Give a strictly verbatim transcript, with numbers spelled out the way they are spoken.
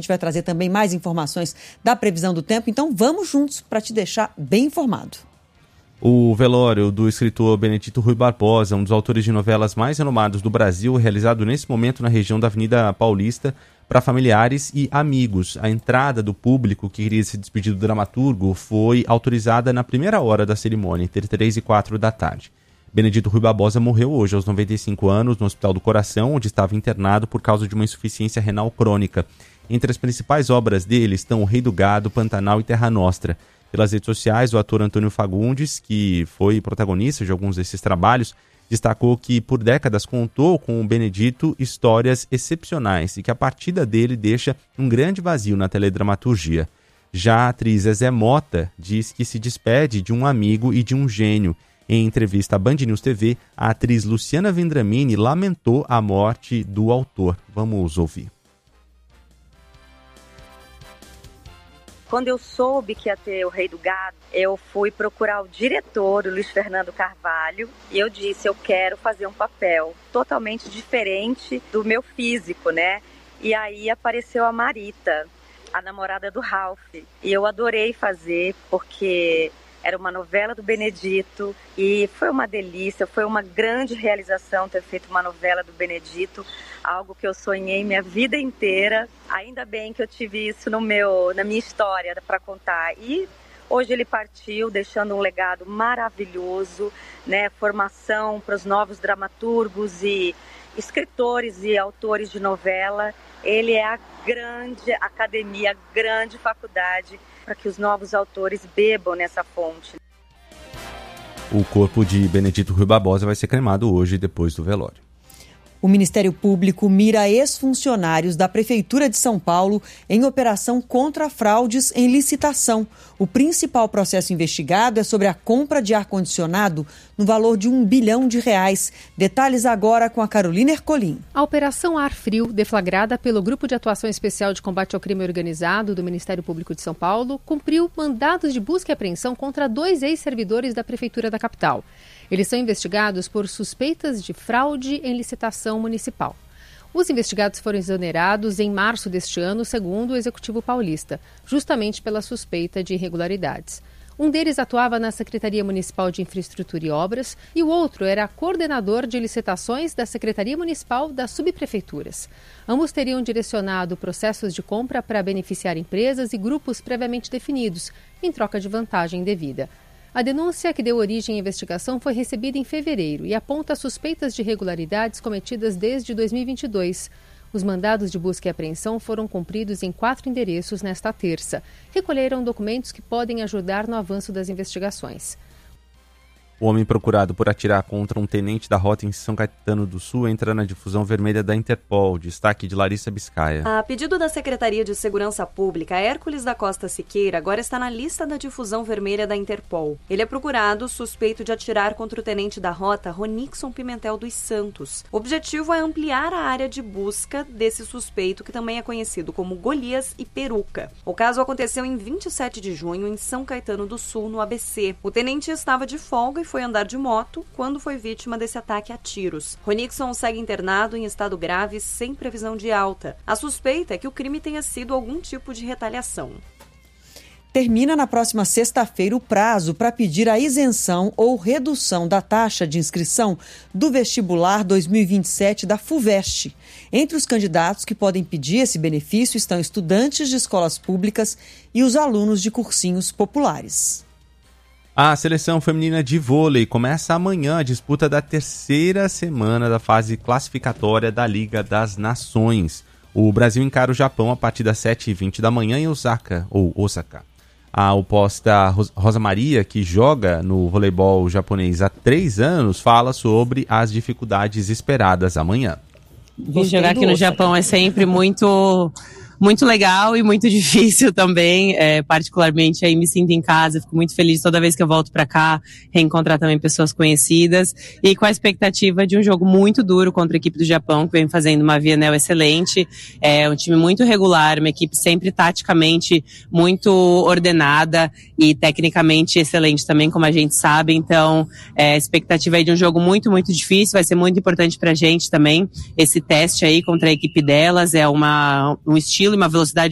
gente vai trazer também mais informações da previsão do tempo. Então vamos juntos para te deixar bem informado. O velório do escritor Benedito Rui Barbosa, um dos autores de novelas mais renomados do Brasil, realizado nesse momento na região da Avenida Paulista, para familiares e amigos. A entrada do público que queria se despedir do dramaturgo foi autorizada na primeira hora da cerimônia, entre três e quatro da tarde. Benedito Rui Barbosa morreu hoje aos noventa e cinco anos no Hospital do Coração, onde estava internado por causa de uma insuficiência renal crônica. Entre as principais obras dele estão O Rei do Gado, Pantanal e Terra Nostra. Pelas redes sociais, o ator Antônio Fagundes, que foi protagonista de alguns desses trabalhos, destacou que por décadas contou com o Benedito histórias excepcionais e que a partida dele deixa um grande vazio na teledramaturgia. Já a atriz Zezé Mota diz que se despede de um amigo e de um gênio. Em entrevista à Band News T V, a atriz Luciana Vendramini lamentou a morte do autor. Vamos ouvir. Quando eu soube que ia ter O Rei do Gado, eu fui procurar o diretor, o Luiz Fernando Carvalho, e eu disse, eu quero fazer um papel totalmente diferente do meu físico, né? E aí apareceu a Marita, a namorada do Ralph, e eu adorei fazer, porque era uma novela do Benedito, e foi uma delícia, foi uma grande realização ter feito uma novela do Benedito, algo que eu sonhei minha vida inteira. Ainda bem que eu tive isso no meu, na minha história para contar. E hoje ele partiu, deixando um legado maravilhoso, né? Formação para os novos dramaturgos e escritores e autores de novela. Ele é a grande academia, a grande faculdade para que os novos autores bebam nessa fonte. O corpo de Benedito Rui Barbosa vai ser cremado hoje, depois do velório. O Ministério Público mira ex-funcionários da Prefeitura de São Paulo em operação contra fraudes em licitação. O principal processo investigado é sobre a compra de ar-condicionado no valor de um bilhão de reais. Detalhes agora com a Carolina Ercolim. A Operação Ar Frio, deflagrada pelo Grupo de Atuação Especial de Combate ao Crime Organizado do Ministério Público de São Paulo, cumpriu mandados de busca e apreensão contra dois ex-servidores da Prefeitura da capital. Eles são investigados por suspeitas de fraude em licitação municipal. Os investigados foram exonerados em março deste ano, segundo o Executivo Paulista, justamente pela suspeita de irregularidades. Um deles atuava na Secretaria Municipal de Infraestrutura e Obras e o outro era coordenador de licitações da Secretaria Municipal das Subprefeituras. Ambos teriam direcionado processos de compra para beneficiar empresas e grupos previamente definidos, em troca de vantagem devida. A denúncia que deu origem à investigação foi recebida em fevereiro e aponta suspeitas de irregularidades cometidas desde dois mil e vinte e dois. Os mandados de busca e apreensão foram cumpridos em quatro endereços nesta terça. Recolheram documentos que podem ajudar no avanço das investigações. O homem procurado por atirar contra um tenente da rota em São Caetano do Sul entra na difusão vermelha da Interpol. Destaque de Larissa Biscaia. A pedido da Secretaria de Segurança Pública, Hércules da Costa Siqueira agora está na lista da difusão vermelha da Interpol. Ele é procurado suspeito de atirar contra o tenente da rota, Ronixon Pimentel dos Santos. O objetivo é ampliar a área de busca desse suspeito, que também é conhecido como Golias e Peruca. O caso aconteceu em vinte e sete de junho em São Caetano do Sul, no A B C. O tenente estava de folga e foi andar de moto quando foi vítima desse ataque a tiros. Ronixon segue internado em estado grave sem previsão de alta. A suspeita é que o crime tenha sido algum tipo de retaliação. Termina na próxima sexta-feira o prazo para pedir a isenção ou redução da taxa de inscrição do vestibular dois mil e vinte e sete da FUVEST. Entre os candidatos que podem pedir esse benefício estão estudantes de escolas públicas e os alunos de cursinhos populares. A seleção feminina de vôlei começa amanhã a disputa da terceira semana da fase classificatória da Liga das Nações. O Brasil encara o Japão a partir das sete e vinte da manhã em Osaka, ou Osaka. A oposta Rosa Maria, que joga no voleibol japonês há três anos, fala sobre as dificuldades esperadas amanhã. Vir jogar aqui no Japão é sempre muito... muito legal e muito difícil também, é, particularmente aí me sinto em casa, fico muito feliz toda vez que eu volto pra cá, reencontrar também pessoas conhecidas e com a expectativa de um jogo muito duro contra a equipe do Japão, que vem fazendo uma Vienel excelente, é um time muito regular, uma equipe sempre taticamente muito ordenada e tecnicamente excelente também, como a gente sabe, então é, a expectativa aí de um jogo muito, muito difícil, vai ser muito importante pra gente também, esse teste aí contra a equipe delas, é uma, um estilo e uma velocidade